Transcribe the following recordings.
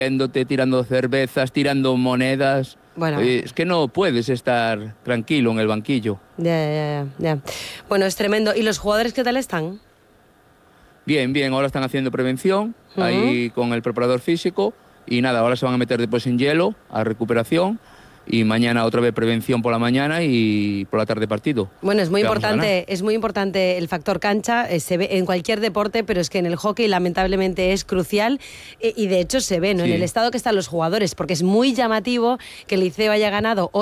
riéndote, tirando cervezas, tirando monedas. Bueno. Es que no puedes estar tranquilo en el banquillo. Ya. Bueno, es tremendo. ¿Y los jugadores qué tal están? Bien, ahora están haciendo prevención ahí con el preparador físico y nada, ahora se van a meter después en hielo a recuperación y mañana otra vez prevención por la mañana y por la tarde partido. Bueno, es muy importante el factor cancha, se ve en cualquier deporte, pero es que en el hockey lamentablemente es crucial y de hecho se ve, ¿no? Sí. En el estado que están los jugadores, porque es muy llamativo que el Liceo haya ganado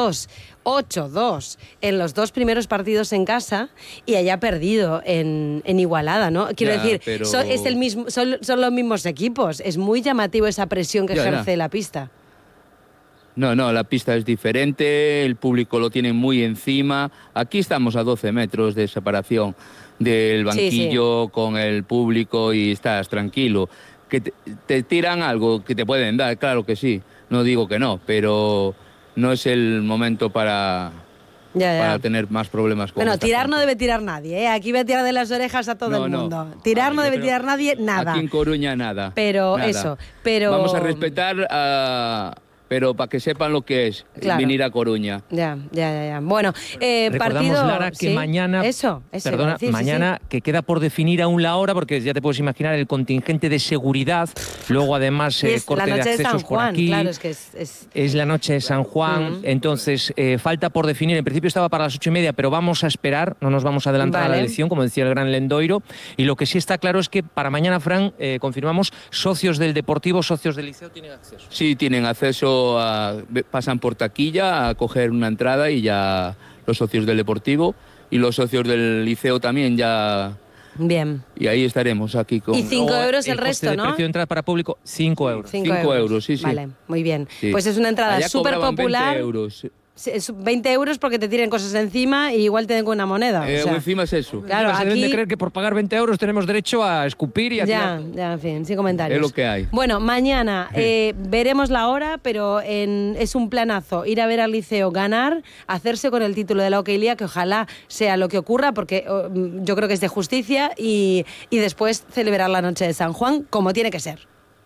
8-2 en los 2 primeros partidos en casa y haya perdido en Igualada, ¿no? Quiero decir, pero... son los mismos equipos, es muy llamativo esa presión que ejerce la pista. No, la pista es diferente, el público lo tiene muy encima. Aquí estamos a 12 metros de separación del banquillo con el público y estás tranquilo. Que te tiran algo que te pueden dar, claro que sí, no digo que no, pero no es el momento para tener más problemas con tirar gente. No debe tirar nadie, ¿eh? Aquí voy a tirar de las orejas a todo el mundo. Tirar no debe tirar nadie, nada. Aquí en Coruña nada. Pero nada. Vamos a respetar pero para que sepan lo que es venir a Coruña. Ya. Bueno, recordamos, partido... Lara, que mañana... Mañana, que queda por definir aún la hora, porque ya te puedes imaginar el contingente de seguridad, luego además corte de accesos por aquí. Claro, es que es la noche de San Juan, entonces falta por definir. En principio estaba para las 8:30, pero vamos a esperar, no nos vamos a adelantar a la elección, como decía el gran Lendoiro. Y lo que sí está claro es que para mañana, Fran, confirmamos, socios del Deportivo, socios del Liceo tienen acceso. Sí, tienen acceso. Pasan por taquilla a coger una entrada y ya los socios del Deportivo y los socios del Liceo también ya... Bien. Y ahí estaremos aquí con... Y 5 euros el resto, ¿no? El precio de entrada para público, 5 euros. 5 euros, sí. Vale, muy bien. Sí. Pues es una entrada súper popular. 20 euros. 20 euros porque te tiren cosas encima y igual te den con una moneda. Encima es eso. Claro, se deben de creer que por pagar 20 euros tenemos derecho a escupir y a tirar. Ya, en fin, sin comentarios. Es lo que hay. Bueno, mañana veremos la hora, pero es un planazo ir a ver al Liceo ganar, hacerse con el título de la Hockey Liga, que ojalá sea lo que ocurra, porque yo creo que es de justicia, y después celebrar la noche de San Juan como tiene que ser.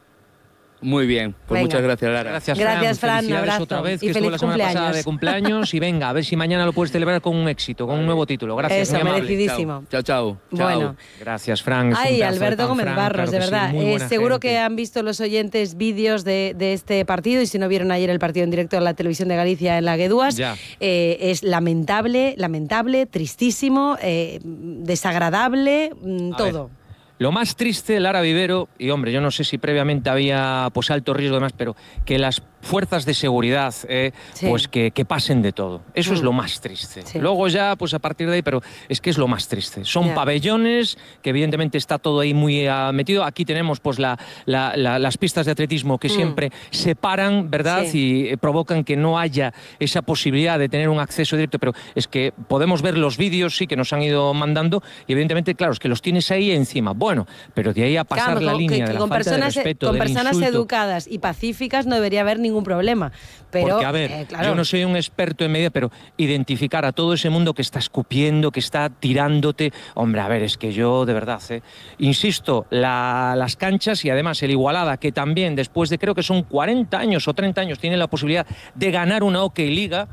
Muy bien, pues muchas gracias, Lara. Gracias, Fran, un abrazo. Otra vez, y que feliz estuvo la semana pasada de cumpleaños y venga, a ver si mañana lo puedes celebrar con un éxito, con un nuevo título. Gracias, eso, merecidísimo. Chao. Bueno. Gracias, Fran. Ay, Alberto Gómez Barros, de verdad. Seguro que han visto los oyentes vídeos de este partido, y si no vieron ayer el partido en directo en la Televisión de Galicia en la Gueduas, es lamentable, tristísimo, desagradable, todo. Lo más triste, Lara Vivero, y hombre, yo no sé si previamente había pues alto riesgo además, pero que las fuerzas de seguridad pues que pasen de todo. Eso es lo más triste. Sí. Luego ya, pues a partir de ahí, pero es que es lo más triste. Son pabellones, que evidentemente está todo ahí muy metido. Aquí tenemos pues las pistas de atletismo que siempre separan, ¿verdad? Sí. Y provocan que no haya esa posibilidad de tener un acceso directo, pero es que podemos ver los vídeos, sí, que nos han ido mandando, y evidentemente, claro, es que los tienes ahí encima. Bueno, pero de ahí a pasar la línea de la falta de respeto, con personas insulto, educadas y pacíficas no debería haber ningún problema. Pero, porque, a ver, yo no soy un experto en media, pero identificar a todo ese mundo que está escupiendo, que está tirándote, hombre, a ver, es que yo, de verdad, insisto, las canchas y además el Igualada, que también después de creo que son 40 años o 30 años tiene la posibilidad de ganar una Hockey Liga,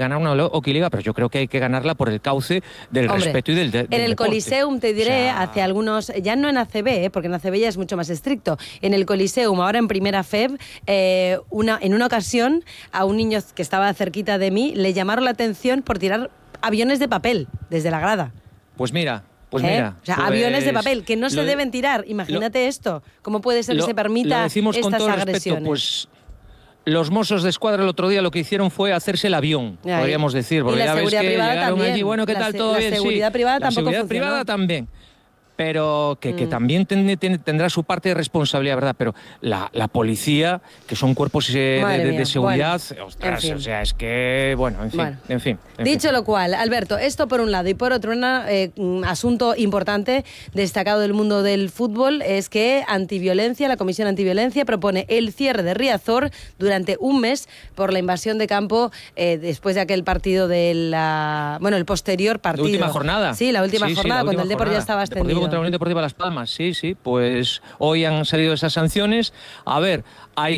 pero yo creo que hay que ganarla por el cauce del respeto y del deporte. En el Coliseum, te diré, hace algunos, ya no en ACB, porque en ACB ya es mucho más estricto, en el Coliseum, ahora en Primera FEB, en una ocasión a un niño que estaba cerquita de mí le llamaron la atención por tirar aviones de papel desde la grada. Pues mira, aviones de papel que no se deben tirar. Imagínate esto. ¿Cómo puede ser que se permita estas agresiones? Pues los Mossos de Escuadra el otro día lo que hicieron fue hacerse el avión, podríamos decir. Porque y la seguridad privada también. Allí, bueno, ¿qué tal? ¿Todo bien? La seguridad privada tampoco funcionó. La seguridad privada también. Pero que también tendrá su parte de responsabilidad, ¿verdad? Pero la policía, que son cuerpos de seguridad, ostras, en fin. O sea, es que, en fin. Dicho lo cual, Alberto, esto por un lado, y por otro, un asunto importante, destacado del mundo del fútbol, es que la Comisión Antiviolencia propone el cierre de Riazor durante un mes por la invasión de campo después de aquel partido el posterior partido. ¿La última jornada? Sí, la última jornada, cuando el Depor ya estaba extendido. contra la Unión Deportiva Las Palmas, sí, pues hoy han salido esas sanciones. A ver, hay